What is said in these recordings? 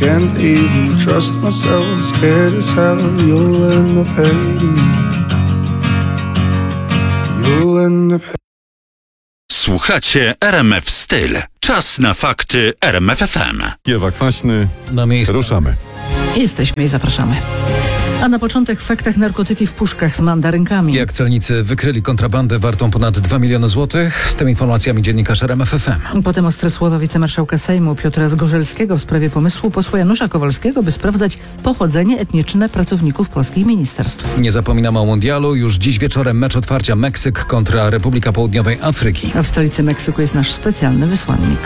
can't even trust myself, scared as hell you'll end up hating me. You'll end up. Słuchacie RMF Styl. Czas na fakty RMF FM. Ewa Kwaśny. Na miejsce. Ruszamy. Jesteśmy i zapraszamy. A na początek w faktach narkotyki w puszkach z mandarynkami. Jak celnicy wykryli kontrabandę wartą ponad 2 miliony złotych? Z tymi informacjami dziennikarz RMF FM. Potem ostre słowa wicemarszałka Sejmu Piotra Zgorzelskiego w sprawie pomysłu posła Janusza Kowalskiego, by sprawdzać pochodzenie etniczne pracowników polskich ministerstw. Nie zapominamy o mundialu. Już dziś wieczorem mecz otwarcia Meksyk kontra Republika Południowej Afryki. A w stolicy Meksyku jest nasz specjalny wysłannik.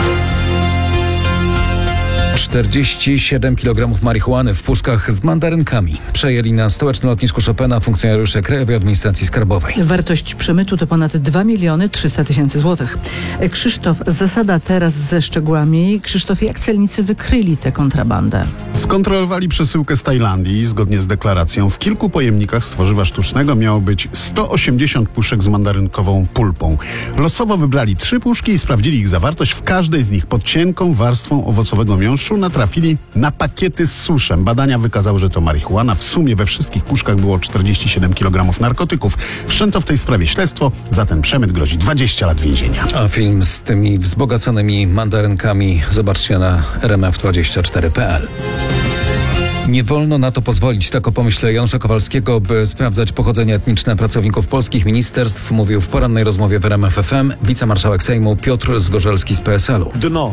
47 kg marihuany w puszkach z mandarynkami przejęli na stołecznym lotnisku Chopina funkcjonariusze Krajowej Administracji Skarbowej. Wartość przemytu to ponad 2 300 000 złotych. Krzysztof Zasada teraz ze szczegółami. Krzysztof, jak celnicy wykryli tę kontrabandę? Skontrolowali przesyłkę z Tajlandii. Zgodnie z deklaracją w kilku pojemnikach z tworzywa sztucznego miało być 180 puszek z mandarynkową pulpą. Losowo wybrali 3 puszki i sprawdzili ich zawartość. W każdej z nich pod cienką warstwą owocowego miąższu natrafili na pakiety z suszem. Badania wykazały, że to marihuana. W sumie we wszystkich puszkach było 47 kg narkotyków. Wszczęto w tej sprawie śledztwo. Za ten przemyt grozi 20 lat więzienia. A film z tymi wzbogaconymi mandarynkami zobaczcie na rmf24.pl. Nie wolno na to pozwolić, tak o pomyśle Janusza Kowalskiego, by sprawdzać pochodzenie etniczne pracowników polskich ministerstw, mówił w porannej rozmowie w RMF FM wicemarszałek Sejmu Piotr Zgorzelski z PSL-u. Dno.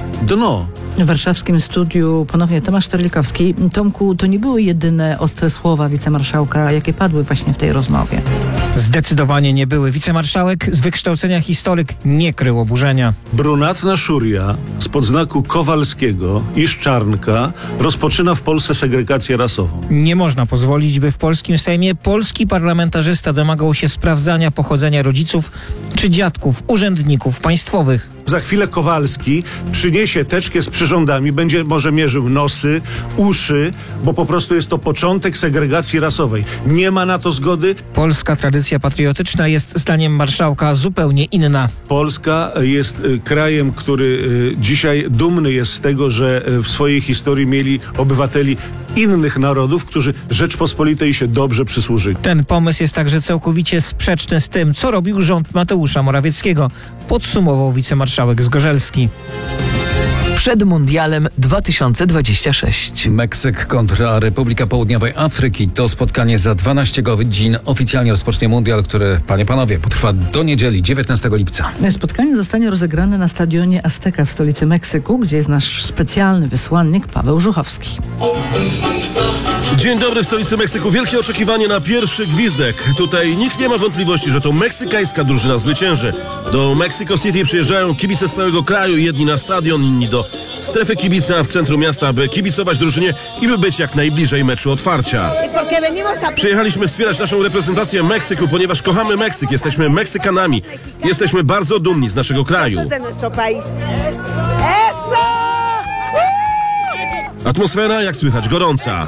W warszawskim studiu ponownie Tomasz Terlikowski. Tomku, to nie były jedyne ostre słowa wicemarszałka, jakie padły właśnie w tej rozmowie. Zdecydowanie nie były. Wicemarszałek z wykształcenia historyk nie krył oburzenia. Brunatna Szuria spod znaku Kowalskiego i Szczarnka rozpoczyna w Polsce segregację rasową. Nie można pozwolić, by w polskim Sejmie polski parlamentarzysta domagał się sprawdzania pochodzenia rodziców czy dziadków, urzędników państwowych. Za chwilę Kowalski przyniesie teczkę z przyrządami, będzie może mierzył nosy, uszy, bo po prostu jest to początek segregacji rasowej. Nie ma na to zgody. Polska tradycja patriotyczna jest zdaniem marszałka zupełnie inna. Polska jest krajem, który dzisiaj dumny jest z tego, że w swojej historii mieli obywateli innych narodów, którzy Rzeczpospolitej się dobrze przysłużyli. Ten pomysł jest także całkowicie sprzeczny z tym, co robił rząd Mateusza Morawieckiego, podsumował wicemarszałek Zgorzelski. Przed mundialem 2026. Meksyk kontra Republika Południowej Afryki. To spotkanie za 12 godzin oficjalnie rozpocznie mundial, który, panie, potrwa do niedzieli 19 lipca. Spotkanie zostanie rozegrane na stadionie Azteca w stolicy Meksyku, gdzie jest nasz specjalny wysłannik Paweł Żuchowski. Dzień dobry w stolicy Meksyku. Wielkie oczekiwanie na pierwszy gwizdek. Tutaj nikt nie ma wątpliwości, że to meksykańska drużyna zwycięży. Do Mexico City przyjeżdżają kibice z całego kraju, jedni na stadion, inni do strefy kibica w centrum miasta, aby kibicować drużynie i by być jak najbliżej meczu otwarcia. Przyjechaliśmy wspierać naszą reprezentację Meksyku, ponieważ kochamy Meksyk, jesteśmy Meksykanami. Jesteśmy bardzo dumni z naszego kraju. Atmosfera, jak słychać, gorąca.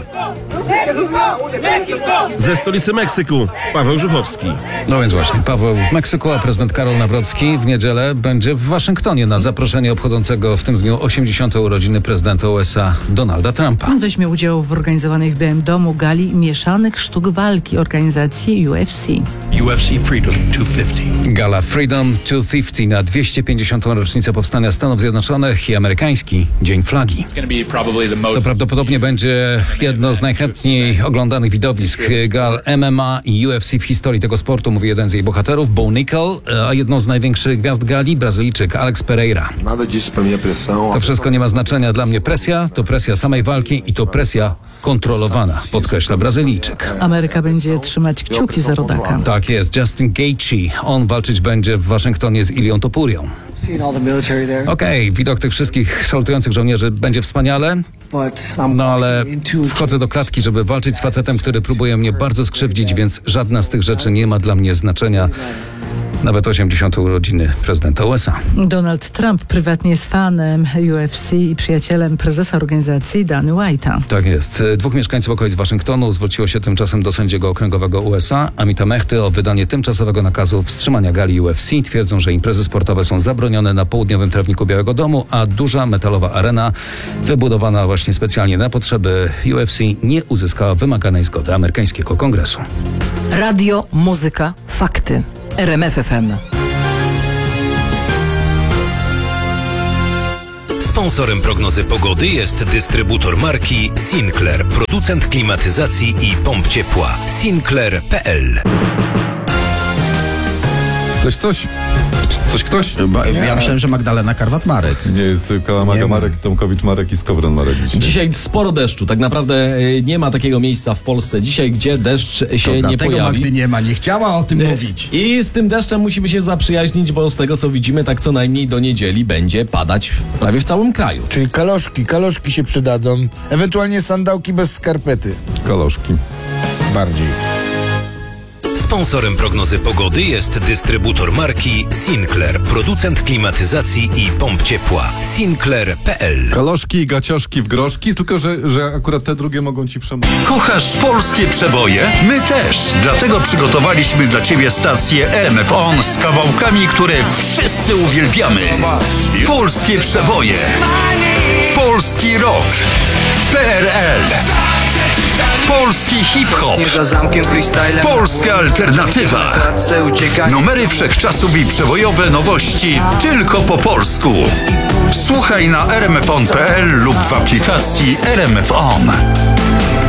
Ze stolicy Meksyku, Paweł Żuchowski. No więc właśnie, Paweł w Meksyku, a prezydent Karol Nawrocki w niedzielę będzie w Waszyngtonie na zaproszenie obchodzącego w tym dniu 80. urodziny prezydenta USA Donalda Trumpa. Weźmie udział w organizowanej w Białym Domu gali mieszanych sztuk walki organizacji UFC. UFC Freedom 250. Gala Freedom 250 na 250. rocznicę powstania Stanów Zjednoczonych i amerykański Dzień Flagi. To prawdopodobnie będzie jedno z najchętniej oglądanych widowisk gal MMA i UFC w historii tego sportu, mówi jeden z jej bohaterów, Bo Nickel, a jedną z największych gwiazd gali Brazylijczyk Alex Pereira. To wszystko nie ma znaczenia dla mnie. Presja to presja samej walki i to presja kontrolowana, podkreśla Brazylijczyk. Ameryka będzie trzymać kciuki za rodaka. Tak jest, Justin Gaethje. On walczyć będzie w Waszyngtonie z Ilią Topurią. Okej, widok tych wszystkich salutujących żołnierzy będzie wspaniale, no ale wchodzę do klatki, żeby walczyć z facetem, który próbuje mnie bardzo skrzywdzić, więc żadna z tych rzeczy nie ma dla mnie znaczenia. Nawet 80. urodziny prezydenta USA. Donald Trump prywatnie jest fanem UFC i przyjacielem prezesa organizacji Dany White'a. Tak jest. 2 mieszkańców okolic Waszyngtonu zwróciło się tymczasem do sędziego okręgowego USA, Amita Mehty, o wydanie tymczasowego nakazu wstrzymania gali UFC. Twierdzą, że imprezy sportowe są zabronione na południowym trawniku Białego Domu, a duża metalowa arena, wybudowana właśnie specjalnie na potrzeby UFC, nie uzyskała wymaganej zgody amerykańskiego kongresu. Radio, muzyka, fakty. RMF FM. Sponsorem prognozy pogody jest dystrybutor marki Sinclair, producent klimatyzacji i pomp ciepła. Sinclair.pl. Ktoś? Ja myślałem, że Magdalena Karwat-Marek. Nie, jest Kalamaga Marek, Tomkowicz Marek i Skowron Marek dzisiaj. Dzisiaj sporo deszczu. Tak naprawdę nie ma takiego miejsca w Polsce dzisiaj, gdzie deszcz się nie pojawi. Magdy nie ma, nie chciała o tym mówić. I z tym deszczem musimy się zaprzyjaźnić, bo z tego co widzimy, tak co najmniej do niedzieli będzie padać prawie w całym kraju. Czyli kaloszki się przydadzą. Ewentualnie sandałki bez skarpety. Kaloszki. Bardziej. Sponsorem prognozy pogody jest dystrybutor marki Sinclair, producent klimatyzacji i pomp ciepła. Sinclair.pl. Kaloszki, gacioszki w groszki, tylko że akurat te drugie mogą ci przemówić. Kochasz polskie przeboje? My też. Dlatego przygotowaliśmy dla Ciebie stację RMF On z kawałkami, które wszyscy uwielbiamy. Polskie przeboje. Polski rock. PRL. Polski hip-hop. Polska alternatywa. Numery wszechczasów i przebojowe nowości tylko po polsku. Słuchaj na rmfon.pl lub w aplikacji RMF On.